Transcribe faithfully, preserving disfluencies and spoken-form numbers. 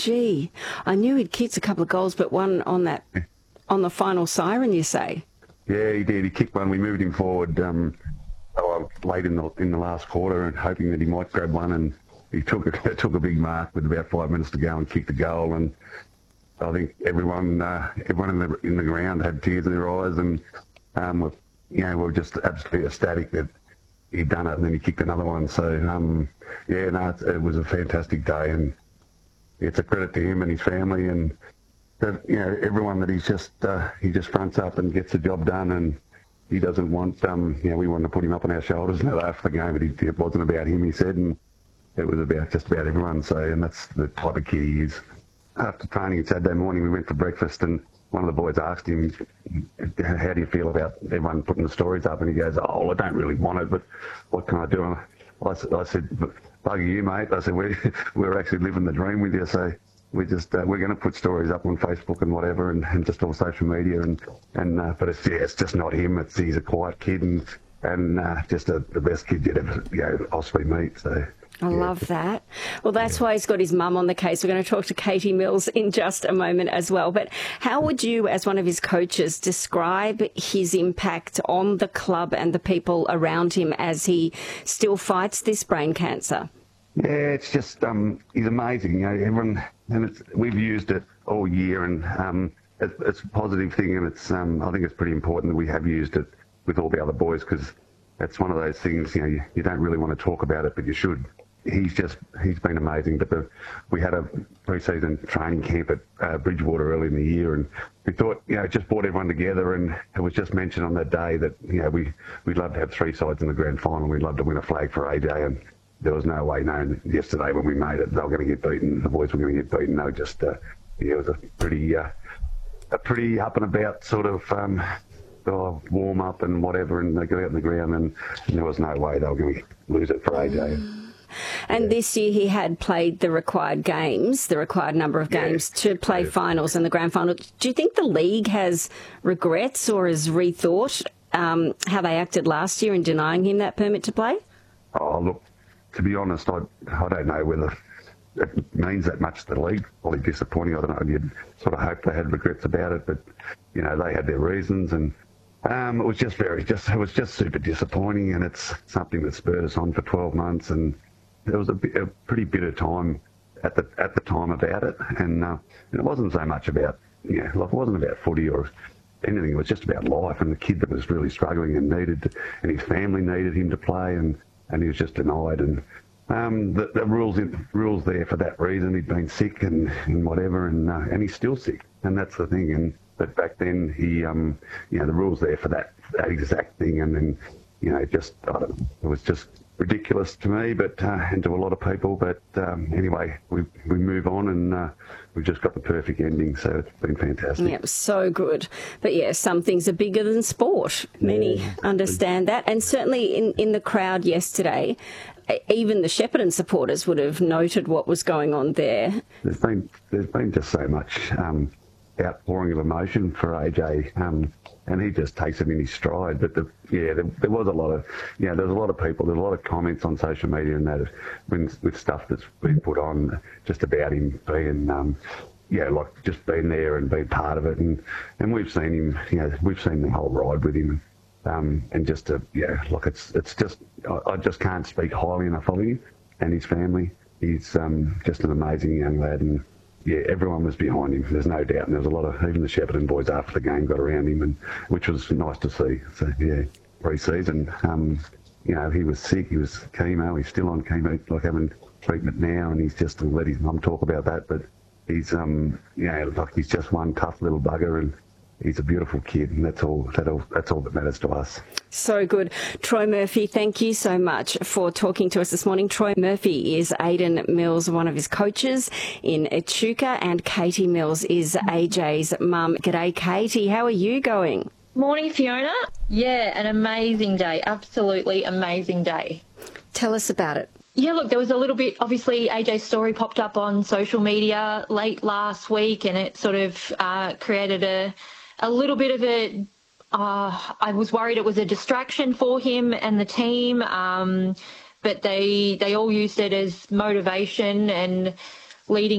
gee. I knew he'd kicked a couple of goals, but one on that, on the final siren, you say? Yeah, he did. He kicked one. We moved him forward um, oh, late in the in the last quarter, and hoping that he might grab one, and he took a, took a big mark with about five minutes to go and kicked the goal. And I think everyone uh, everyone in the in the ground had tears in their eyes, and um, we, you know, we were just absolutely ecstatic that he'd done it, and then he kicked another one. So um, yeah, no, it, it was a fantastic day, and it's a credit to him and his family, and that, you know, everyone that he's just uh, he just fronts up and gets the job done, and he doesn't want um, you know, we wanted to put him up on our shoulders and after the game, but he, it wasn't about him, he said, and it was about just about everyone. So, and that's the type of kid he is. After training Saturday morning, we went for breakfast, and one of the boys asked him, how do you feel about everyone putting the stories up? And he goes, oh, well, I don't really want it, but what can I do? And I, said, I said, bugger you, mate. I said, we, we're actually living the dream with you, so we just, uh, we're going to put stories up on Facebook and whatever, and, and just all social media, and, and uh, but it's, yeah, it's just not him. It's, he's a quiet kid, and, and uh, just a, the best kid you'd ever, you know, possibly meet, so... I yeah. love that. Well, that's why he's got his mum on the case. We're going to talk to Katie Mills in just a moment as well. But how would you, as one of his coaches, describe his impact on the club and the people around him as he still fights this brain cancer? Yeah, it's just, um, he's amazing. You know, everyone, and it's, we've used it all year, and um, it, it's a positive thing, and it's, um, I think it's pretty important that we have used it with all the other boys, because it's one of those things, you know, you, you don't really want to talk about it, but you should. He's just, he's been amazing. But the, we had a pre-season training camp at uh, Bridgewater early in the year, and we thought, you know, it just brought everyone together, and it was just mentioned on that day that, you know, we, we'd love to have three sides in the grand final. We'd love to win a flag for A J, and there was no way known yesterday when we made it they were going to get beaten. The boys were going to get beaten. They were just, uh, yeah, it was a pretty, uh, a pretty up and about sort of um, oh, warm up and whatever, and they got out in the ground, and, and there was no way they were going to lose it for A J. And yeah. this year he had played the required games, the required number of games yeah. to play yeah. finals and the grand final. Do you think the league has regrets or has rethought um, how they acted last year in denying him that permit to play? Oh, look, to be honest, I, I don't know whether it means that much to the league. Probably disappointing. I don't know. You'd sort of hope they had regrets about it, but, you know, they had their reasons, and um, it was just very, just it was just super disappointing, and it's something that spurred us on for twelve months, and there was a, a pretty bitter time at the at the time about it, and, uh, and it wasn't so much about, you know, like it wasn't about footy or anything. It was just about life, and the kid that was really struggling and needed, to, and his family needed him to play, and, and he was just denied. And um, the, the rules in, rules there for that reason. He'd been sick and, and whatever, and uh, and he's still sick, and that's the thing. And but back then he, um, you know, the rules there for that that exact thing, and then, you know, just I don't know, it was just ridiculous to me, but uh, and to a lot of people. But um, anyway, we we move on, and uh, we've just got the perfect ending, so it's been fantastic. Yeah, so good. But yeah, some things are bigger than sport. Many yeah. understand that, and certainly in in the crowd yesterday, even the Shepparton supporters would have noted what was going on there. There's been there's been just so much um, outpouring of emotion for A J. Um, And he just takes it in his stride. But the, yeah, there, there was a lot of, you know, there was a lot of people, there's a lot of comments on social media and that when, with stuff that's been put on just about him being, um, yeah, like just being there and being part of it. And, and we've seen him, you know, we've seen the whole ride with him. Um, and just to, yeah, like it's it's just, I, I just can't speak highly enough of him and his family. He's um, just an amazing young lad, and yeah, everyone was behind him. There's no doubt. And there was a lot of, even the Shepparton boys after the game got around him, and which was nice to see. So yeah, pre-season, um, you know, he was sick. He was chemo. He's still on chemo, like having treatment now, and he's just let his mum talk about that. But he's, um, you know, like he's just one tough little bugger, and he's a beautiful kid, and that's all. That all that's all that matters to us. So good. Troy Murphy, thank you so much for talking to us this morning. Troy Murphy is Aidan Mills, one of his coaches in Echuca, and Katie Mills is A J's mum. G'day, Katie. How are you going? Morning, Fiona. Yeah, an amazing day. Absolutely amazing day. Tell us about it. Yeah, look, there was a little bit, obviously, A J's story popped up on social media late last week, and it sort of uh, created a, a little bit of a, uh, I was worried it was a distraction for him and the team, um, but they they all used it as motivation and leading